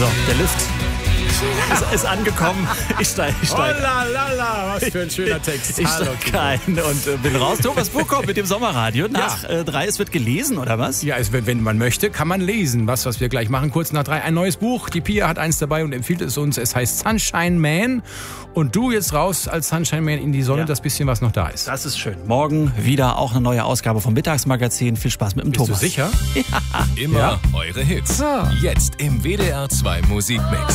So, der Lift ist angekommen. Ich steige. Oh la la la, was für ein schöner Text. Ich Hallo, steige ein und bin raus. Thomas Buchkow mit dem Sommerradio. Nach Ja. 3, es wird gelesen, oder was? Ja, wenn man möchte, kann man lesen. Was wir gleich machen, kurz nach 3. Ein neues Buch. Die Pia hat eins dabei und empfiehlt es uns. Es heißt Sunshine Man. Und du jetzt raus als Sunshine Man in die Sonne, Ja. das bisschen, was noch da ist. Das ist schön. Morgen wieder auch eine neue Ausgabe vom Mittagsmagazin. Viel Spaß mit dem Bist Thomas. du sicher? Immer eure Hits. Ja. Jetzt im WDR 2 Musikmix.